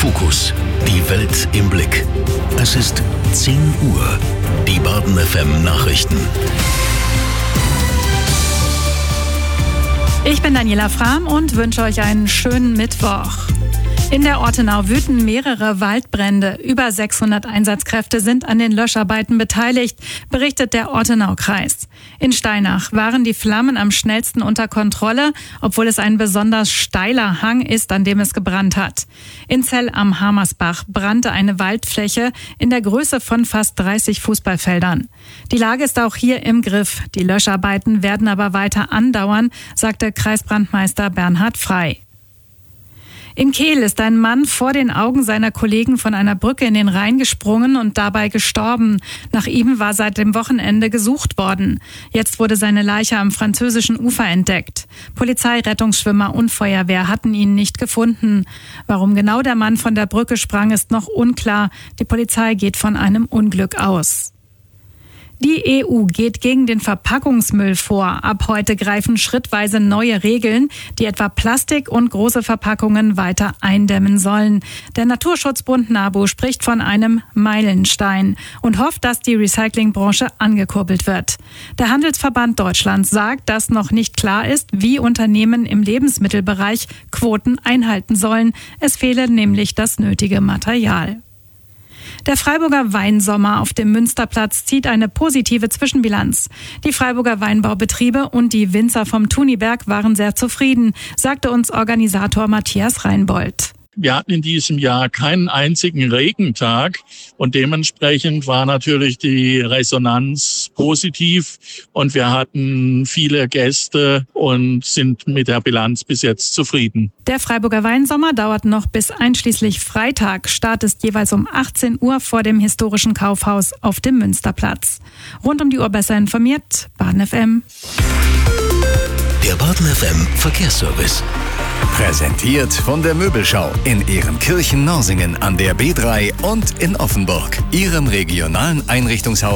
Fokus. Die Welt im Blick. Es ist 10 Uhr. Die Baden FM Nachrichten. Ich bin Daniela Frahm und wünsche euch einen schönen Mittwoch. In der Ortenau wüten mehrere Waldbrände. Über 600 Einsatzkräfte sind an den Löscharbeiten beteiligt, berichtet der Ortenau-Kreis. In Steinach waren die Flammen am schnellsten unter Kontrolle, obwohl es ein besonders steiler Hang ist, an dem es gebrannt hat. In Zell am Hamersbach brannte eine Waldfläche in der Größe von fast 30 Fußballfeldern. Die Lage ist auch hier im Griff. Die Löscharbeiten werden aber weiter andauern, sagte Kreisbrandmeister Bernhard Frei. In Kehl ist ein Mann vor den Augen seiner Kollegen von einer Brücke in den Rhein gesprungen und dabei gestorben. Nach ihm war seit dem Wochenende gesucht worden. Jetzt wurde seine Leiche am französischen Ufer entdeckt. Polizei, Rettungsschwimmer und Feuerwehr hatten ihn nicht gefunden. Warum genau der Mann von der Brücke sprang, ist noch unklar. Die Polizei geht von einem Unglück aus. Die EU geht gegen den Verpackungsmüll vor. Ab heute greifen schrittweise neue Regeln, die etwa Plastik und große Verpackungen weiter eindämmen sollen. Der Naturschutzbund NABU spricht von einem Meilenstein und hofft, dass die Recyclingbranche angekurbelt wird. Der Handelsverband Deutschland sagt, dass noch nicht klar ist, wie Unternehmen im Lebensmittelbereich Quoten einhalten sollen. Es fehle nämlich das nötige Material. Der Freiburger Weinsommer auf dem Münsterplatz zieht eine positive Zwischenbilanz. Die Freiburger Weinbaubetriebe und die Winzer vom Thuniberg waren sehr zufrieden, sagte uns Organisator Matthias Reinbold. Wir hatten in diesem Jahr keinen einzigen Regentag und dementsprechend war natürlich die Resonanz positiv und wir hatten viele Gäste und sind mit der Bilanz bis jetzt zufrieden. Der Freiburger Weinsommer dauert noch bis einschließlich Freitag. Start ist jeweils um 18 Uhr vor dem historischen Kaufhaus auf dem Münsterplatz. Rund um die Uhr besser informiert, Baden FM. Der Baden FM Verkehrsservice. Präsentiert von der Möbelschau in Ehrenkirchen-Norsingen an der B3 und in Offenburg, Ihrem regionalen Einrichtungshaus